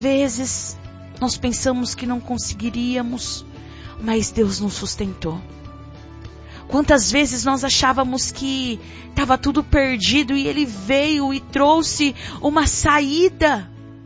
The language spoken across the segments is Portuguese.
vezes nós pensamos que não conseguiríamos, mas Deus nos sustentou. Quantas vezes nós achávamos que estava tudo perdido e Ele veio e trouxe uma saída.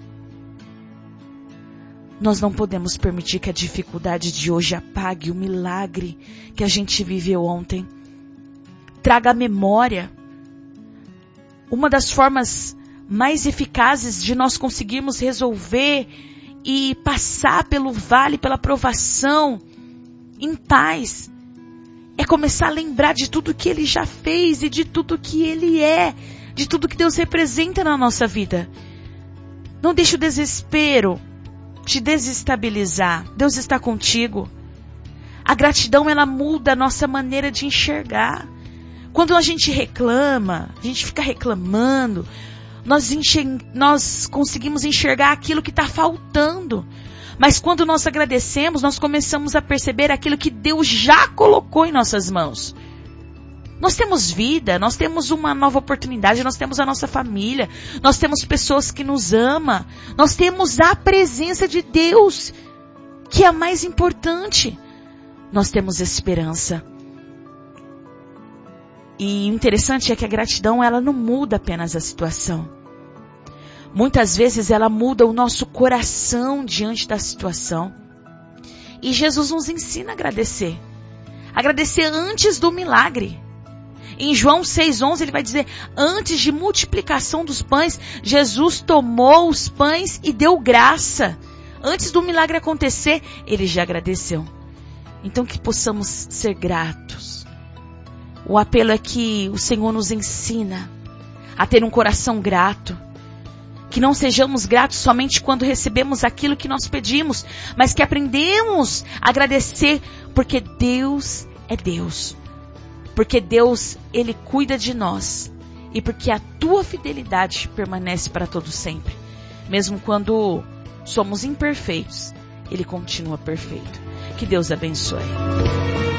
Nós não podemos permitir que a dificuldade de hoje apague o milagre que a gente viveu ontem. Traga à memória. Uma das formas mais eficazes de nós conseguirmos resolver e passar pelo vale, pela provação, em paz, é começar a lembrar de tudo que Ele já fez e de tudo que Ele é, de tudo que Deus representa na nossa vida. Não deixe o desespero te desestabilizar. Deus está contigo. A gratidão, ela muda a nossa maneira de enxergar. Quando a gente reclama, a gente fica reclamando, nós conseguimos enxergar aquilo que está faltando. Mas quando nós agradecemos, nós começamos a perceber aquilo que Deus já colocou em nossas mãos. Nós temos vida, nós temos uma nova oportunidade, nós temos a nossa família, nós temos pessoas que nos amam, nós temos a presença de Deus, que é a mais importante. Nós temos esperança. E o interessante é que a gratidão, ela não muda apenas a situação. Muitas vezes ela muda o nosso coração diante da situação. E Jesus nos ensina a agradecer. Agradecer antes do milagre. Em João 6,11 ele vai dizer, antes de multiplicação dos pães, Jesus tomou os pães e deu graça. Antes do milagre acontecer, ele já agradeceu. Então que possamos ser gratos. O apelo é que o Senhor nos ensina a ter um coração grato. Que não sejamos gratos somente quando recebemos aquilo que nós pedimos, mas que aprendemos a agradecer porque Deus é Deus. Porque Deus, Ele cuida de nós. E porque a tua fidelidade permanece para todo sempre. Mesmo quando somos imperfeitos, Ele continua perfeito. Que Deus abençoe.